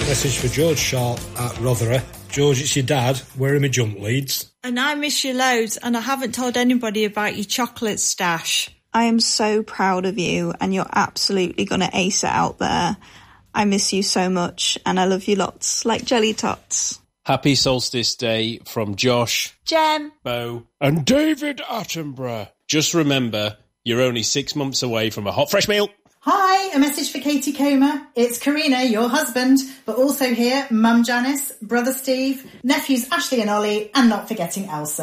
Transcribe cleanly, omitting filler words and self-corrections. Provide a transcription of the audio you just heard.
Message for George Sharp at Rotherham. George, it's your dad. Where are my jump leads? And I miss you loads, and I haven't told anybody about your chocolate stash. I am so proud of you, and you're absolutely going to ace it out there. I miss you so much, and I love you lots, like jelly tots. Happy Solstice Day from Josh, Jem, Bo, and David Attenborough. Just remember, you're only 6 months away from a hot, fresh meal. Hi, a message for Katie Comer. It's Karina, your husband, but also here, Mum Janice, brother Steve, nephews Ashley and Ollie, and not forgetting Elsa.